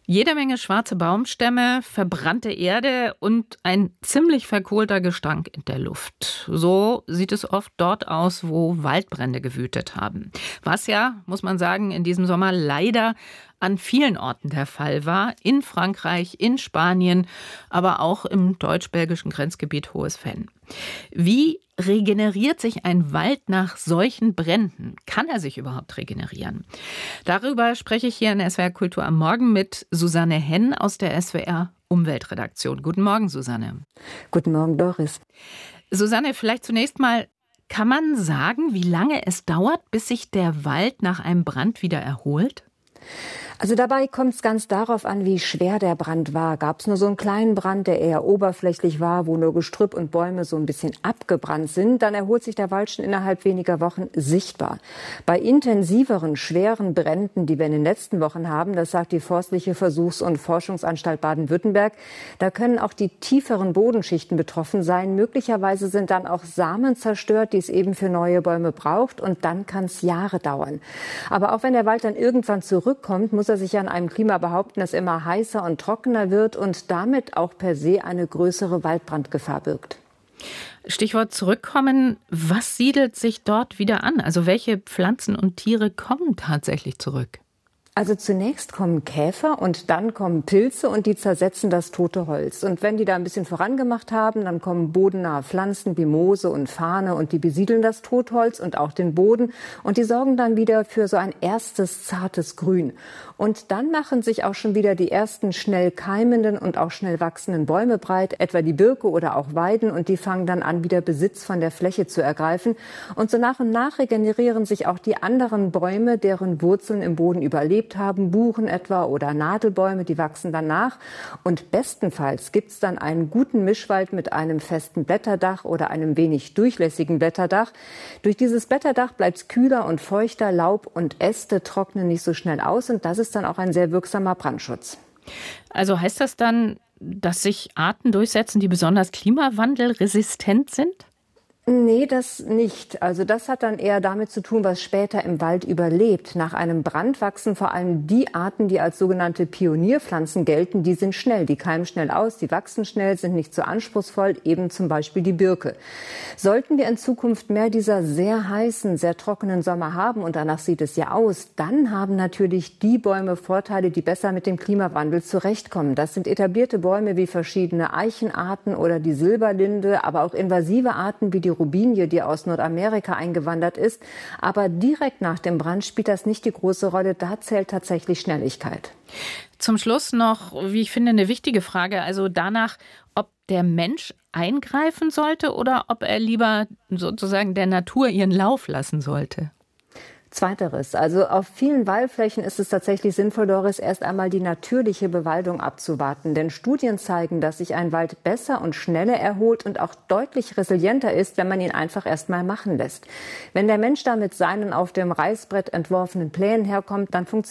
Jede Menge schwarze Baumstämme, verbrannte Erde und ein ziemlich verkohlter Gestank in der Luft. So sieht es oft dort aus, wo Waldbrände gewütet haben. Was ja, muss man sagen, in diesem Sommer leider an vielen Orten der Fall war. In Frankreich, in Spanien, aber auch im deutsch-belgischen Grenzgebiet Hohes-Venn. Wie regeneriert sich ein Wald nach solchen Bränden? Kann er sich überhaupt regenerieren? Darüber spreche ich hier in SWR Kultur am Morgen mit Susanne Henn aus der SWR Umweltredaktion. Guten Morgen, Susanne. Guten Morgen, Doris. Susanne, vielleicht zunächst mal, kann man sagen, wie lange es dauert, bis sich der Wald nach einem Brand wieder erholt? Also dabei kommt es ganz darauf an, wie schwer der Brand war. Gab es nur so einen kleinen Brand, der eher oberflächlich war, wo nur Gestrüpp und Bäume so ein bisschen abgebrannt sind, dann erholt sich der Wald schon innerhalb weniger Wochen sichtbar. Bei intensiveren, schweren Bränden, die wir in den letzten Wochen haben, das sagt die Forstliche Versuchs- und Forschungsanstalt Baden-Württemberg, da können auch die tieferen Bodenschichten betroffen sein. Möglicherweise sind dann auch Samen zerstört, die es eben für neue Bäume braucht, und dann kann es Jahre dauern. Aber auch wenn der Wald dann irgendwann zurückkommt, muss er sich an einem Klima behaupten, das immer heißer und trockener wird und damit auch per se eine größere Waldbrandgefahr birgt. Stichwort zurückkommen. Was siedelt sich dort wieder an? Also welche Pflanzen und Tiere kommen tatsächlich zurück? Also zunächst kommen Käfer und dann kommen Pilze und die zersetzen das tote Holz. Und wenn die da ein bisschen vorangemacht haben, dann kommen bodennahe Pflanzen wie Moose und Farne und die besiedeln das Totholz und auch den Boden und die sorgen dann wieder für so ein erstes zartes Grün. Und dann machen sich auch schon wieder die ersten schnell keimenden und auch schnell wachsenden Bäume breit, etwa die Birke oder auch Weiden, und die fangen dann an, wieder Besitz von der Fläche zu ergreifen. Und so nach und nach regenerieren sich auch die anderen Bäume, deren Wurzeln im Boden überlebt haben, Buchen etwa oder Nadelbäume, die wachsen dann nach. Und bestenfalls gibt es dann einen guten Mischwald mit einem festen Blätterdach oder einem wenig durchlässigen Blätterdach. Durch dieses Blätterdach bleibt es kühler und feuchter, Laub und Äste trocknen nicht so schnell aus, und das ist dann auch ein sehr wirksamer Brandschutz. Also heißt das dann, dass sich Arten durchsetzen, die besonders klimawandelresistent sind? Nee, das nicht. Also das hat dann eher damit zu tun, was später im Wald überlebt. Nach einem Brand wachsen vor allem die Arten, die als sogenannte Pionierpflanzen gelten. Die sind schnell, die keimen schnell aus, die wachsen schnell, sind nicht so anspruchsvoll, eben zum Beispiel die Birke. Sollten wir in Zukunft mehr dieser sehr heißen, sehr trockenen Sommer haben, und danach sieht es ja aus, dann haben natürlich die Bäume Vorteile, die besser mit dem Klimawandel zurechtkommen. Das sind etablierte Bäume wie verschiedene Eichenarten oder die Silberlinde, aber auch invasive Arten wie die Robinie, die aus Nordamerika eingewandert ist. Aber direkt nach dem Brand spielt das nicht die große Rolle. Da zählt tatsächlich Schnelligkeit. Zum Schluss noch, wie ich finde, eine wichtige Frage. Also danach, ob der Mensch eingreifen sollte oder ob er lieber sozusagen der Natur ihren Lauf lassen sollte. Zweiteres. Also auf vielen Waldflächen ist es tatsächlich sinnvoll, Doris, erst einmal die natürliche Bewaldung abzuwarten. Denn Studien zeigen, dass sich ein Wald besser und schneller erholt und auch deutlich resilienter ist, wenn man ihn einfach erst mal machen lässt. Wenn der Mensch da mit seinen auf dem Reißbrett entworfenen Plänen herkommt, dann funktioniert